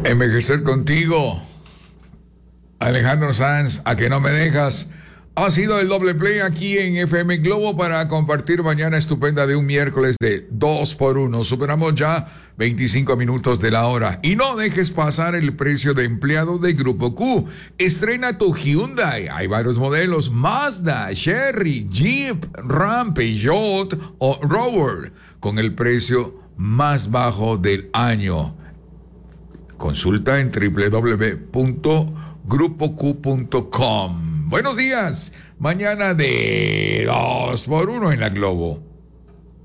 Envejecer contigo, Alejandro Sanz, a que no me dejas. Ha sido el doble play aquí en FM Globo para compartir mañana estupenda de un miércoles de 2x1. Superamos ya 25 minutos de la hora. Y no dejes pasar el precio de empleado de Grupo Q. Estrena tu Hyundai. Hay varios modelos: Mazda, Chery, Jeep, Ram, Peugeot o Rover, con el precio más bajo del año. Consulta en www.grupoq.com. Buenos días, mañana de 2x1 en la Globo.